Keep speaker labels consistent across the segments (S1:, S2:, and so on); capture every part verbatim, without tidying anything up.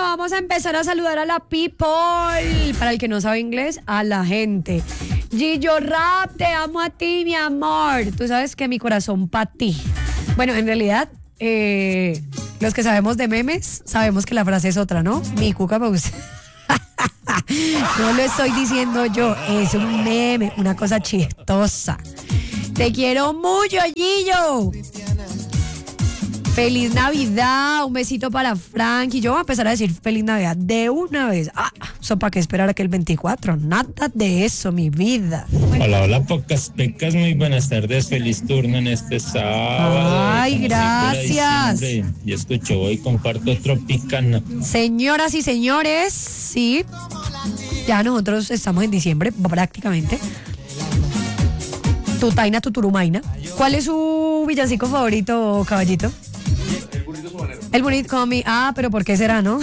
S1: vamos a empezar a saludar a la people. Para el que no sabe inglés, a la gente. Gillo Rap, te amo a ti, mi amor. Tú sabes que mi corazón pa' ti. Bueno, en realidad, eh, los que sabemos de memes, sabemos que la frase es otra, ¿no? Mi cuca me gusta. No lo estoy diciendo yo, es un meme, una cosa chistosa. Te quiero mucho, Gillo. Feliz Navidad, un besito para Frank. Y yo voy a empezar a decir Feliz Navidad de una vez. Ah, eso para qué esperar a que el veinticuatro. Nada de eso, mi vida.
S2: Hola, hola, pocas pecas, muy buenas tardes. Feliz turno en este sábado.
S1: Ay, gracias.
S2: Y escucho hoy, comparto Tropicana.
S1: Señoras y señores, sí. Ya nosotros estamos en diciembre, prácticamente. Tutaina, tuturumaina. ¿Cuál es su villancico favorito, caballito? El bonito como mi... Ah, pero ¿por qué será, no?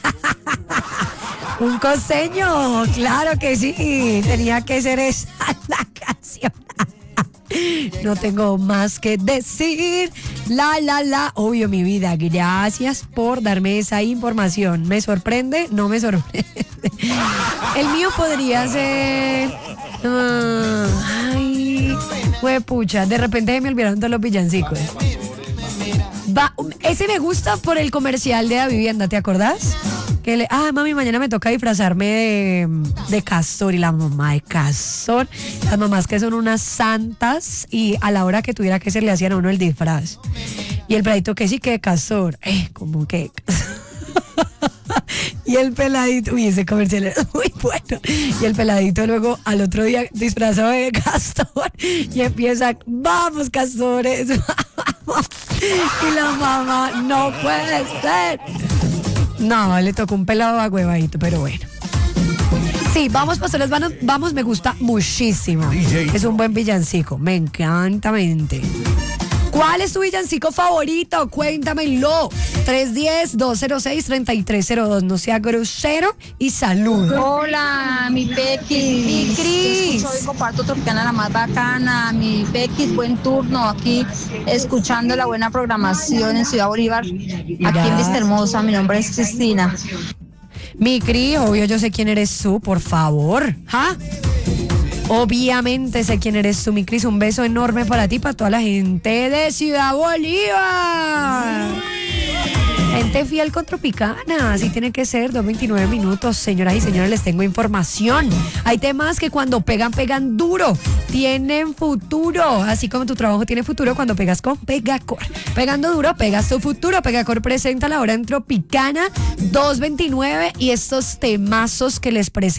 S1: Un costeño, claro que sí. Tenía que ser esa la canción. No tengo más que decir. La, la, la. Obvio, mi vida. Gracias por darme esa información. ¿Me sorprende? No me sorprende. El mío podría ser... Uh, ay, huepucha. De repente me olvidaron todos los villancicos. Va, ese me gusta por el comercial de la vivienda, ¿te acordás? Que le, ah, mami, mañana me toca disfrazarme de, de Castor. Y la mamá de Castor, las mamás que son unas santas, y a la hora que tuviera que ser le hacían a uno el disfraz. Y el peladito que sí que de Castor, eh, como que... Y el peladito, uy, ese comercial es muy bueno. Y el peladito luego al otro día disfrazado de Castor y empieza, vamos Castores, vamos. Y la mamá, no puede ser. No, le tocó un pelado a huevadito, pero bueno. Sí, vamos, pastores, vamos, vamos, me gusta muchísimo. Es un buen villancico, me encanta mente. ¿Cuál es tu villancico favorito? Cuéntamelo. tres uno cero, dos cero seis, tres tres cero dos. No sea grosero y salud.
S3: Hola, mi Pequis.
S1: Mi Cris.
S3: Escucho y comparto Tropicana, la más bacana. Mi Pequis, buen turno. Aquí escuchando la buena programación en Ciudad Bolívar. Aquí en Vista Hermosa. Mi nombre es Cristina.
S1: Mi Cris, obvio yo sé quién eres tú, por favor. ¿Ah? Obviamente sé quién eres tú, mi Cris. Un beso enorme para ti, para toda la gente de Ciudad Bolívar. Gente fiel con Tropicana, así tiene que ser. Dos veintinueve minutos, señoras y señores, les tengo información. Hay temas que cuando pegan, pegan duro, tienen futuro. Así como tu trabajo tiene futuro cuando pegas con Pegacor. Pegando duro, pegas tu futuro. Pegacor presenta la hora en Tropicana dos veintinueve y estos temazos que les presento